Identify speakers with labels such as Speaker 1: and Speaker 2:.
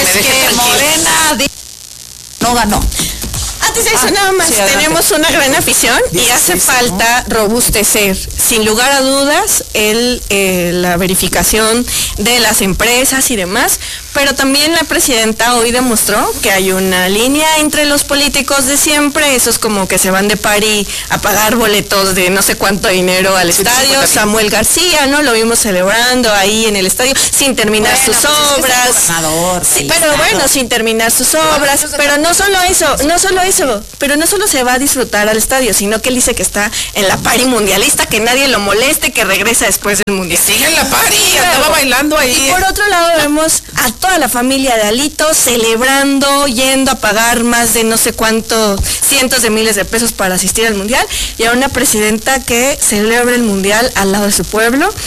Speaker 1: me deje tranquila.
Speaker 2: Morena no ganó.
Speaker 3: Antes de eso, nada más,
Speaker 2: sí,
Speaker 3: tenemos una gran afición y hace falta robustecer, sin lugar a dudas, la verificación de las empresas y demás, pero también la presidenta hoy demostró que hay una línea entre los políticos de siempre, esos como que se van de party a pagar boletos de no sé cuánto dinero al estadio. Samuel García, ¿no? Lo vimos celebrando ahí en el estadio sin terminar sus obras. Sí, pero bueno, sin terminar sus obras, pero no solo eso, pero no solo se va a disfrutar al estadio, sino que él dice que está en la party mundialista, que nadie lo moleste, que regresa después del mundial.
Speaker 1: Sigue en la party, andaba bailando ahí.
Speaker 3: Y por otro lado vemos a toda la familia de Alito celebrando, yendo a pagar más de no sé cuántos cientos de miles de pesos para asistir al mundial, y a una presidenta que celebra el mundial al lado de su pueblo.